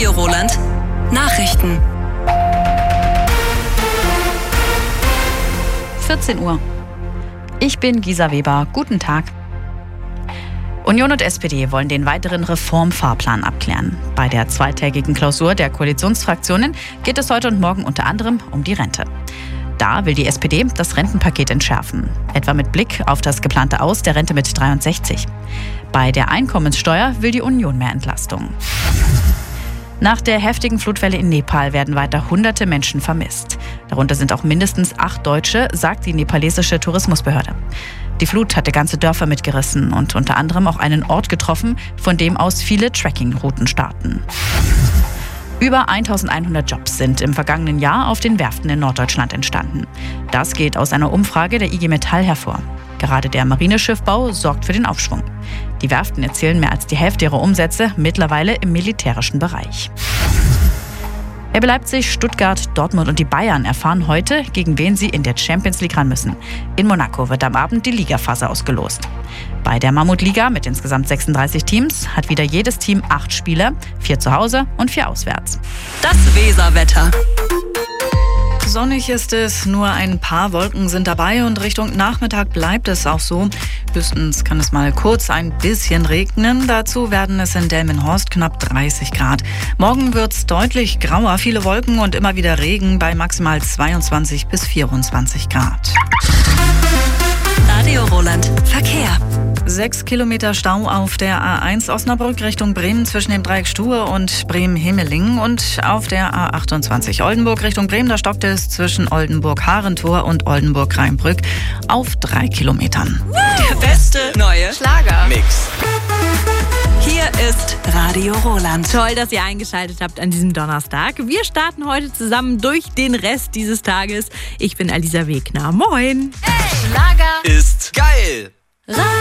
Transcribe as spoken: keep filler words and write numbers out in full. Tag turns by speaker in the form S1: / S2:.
S1: Radio Roland. Nachrichten.
S2: vierzehn Uhr. Ich bin Gisa Weber. Guten Tag. Union und S P D wollen den weiteren Reformfahrplan abklären. Bei der zweitägigen Klausur der Koalitionsfraktionen geht es heute und morgen unter anderem um die Rente. Da will die S P D das Rentenpaket entschärfen, etwa mit Blick auf das geplante Aus der Rente mit dreiundsechzig. Bei der Einkommenssteuer will die Union mehr Entlastung. Nach der heftigen Flutwelle in Nepal werden weiter hunderte Menschen vermisst. Darunter sind auch mindestens acht Deutsche, sagt die nepalesische Tourismusbehörde. Die Flut hatte ganze Dörfer mitgerissen und unter anderem auch einen Ort getroffen, von dem aus viele Trekkingrouten starten. Über eintausendeinhundert Jobs sind im vergangenen Jahr auf den Werften in Norddeutschland entstanden. Das geht aus einer Umfrage der I G Metall hervor. Gerade der Marineschiffbau sorgt für den Aufschwung. Die Werften erzielen mehr als die Hälfte ihrer Umsätze mittlerweile im militärischen Bereich. R B Leipzig, Stuttgart, Dortmund und die Bayern erfahren heute, gegen wen sie in der Champions League ran müssen. In Monaco wird am Abend die Ligaphase ausgelost. Bei der Mammutliga mit insgesamt sechsunddreißig Teams hat wieder jedes Team acht Spieler, vier zu Hause und vier auswärts.
S1: Das Weserwetter.
S2: Sonnig ist es, nur ein paar Wolken sind dabei und Richtung Nachmittag bleibt es auch so. Höchstens kann es mal kurz ein bisschen regnen. Dazu werden es in Delmenhorst knapp dreißig Grad. Morgen wird es deutlich grauer, viele Wolken und immer wieder Regen bei maximal zweiundzwanzig bis vierundzwanzig Grad.
S1: Radio Roland. Verkehr.
S2: Sechs Kilometer Stau auf der A eins Osnabrück Richtung Bremen zwischen dem Dreieck Stur und Bremen-Himmeling und auf der A achtundzwanzig Oldenburg Richtung Bremen, da stockt es zwischen Oldenburg-Harentor und Oldenburg-Rheinbrück auf drei Kilometern.
S1: Der beste neue
S3: Schlager.
S1: Mix. Hier ist Radio Roland.
S3: Toll, dass ihr eingeschaltet habt an diesem Donnerstag. Wir starten heute zusammen durch den Rest dieses Tages. Ich bin Alisa Wegner. Moin.
S1: Hey, Schlager
S4: ist geil.